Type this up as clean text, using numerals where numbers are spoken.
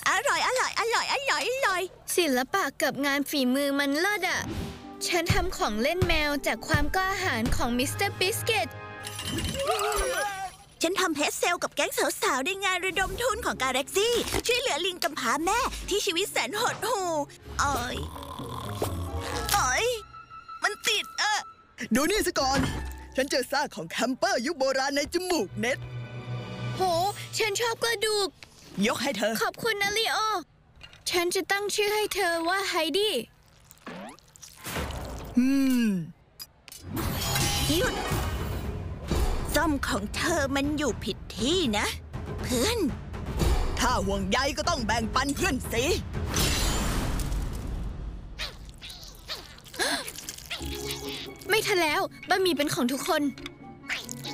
อร่อยอร่อยอร่อยอร่อยอร่อยศิลปะกับงานฝีมือมันเลิศอ่ะฉันทำของเล่นแมวจากความกล้าหาญของมิสเตอร์บิสกิตฉันทำเพสเซลกับแก๊งสาวๆในงานระดมทุนของกาแล็กซี่ช่วยเหลือลิงกำพร้าแม่ที่ชีวิตแสนหดหู่มันติดดูนี่สิก่อนฉันเจอซากของแคมเปอร์ยุคโบราณในจมูกเน็ตโหฉันชอบกระดูกยกให้เธอขอบคุณนะลีโอฉันจะตั้งชื่อให้เธอว่าไฮดี้หยุดซ่อมของเธอมันอยู่ผิดที่นะเพื่อนถ้าห่วงใยก็ต้องแบ่งปันเพื่อนสิไม่ทันแล้วบะหมี่เป็นของทุกคน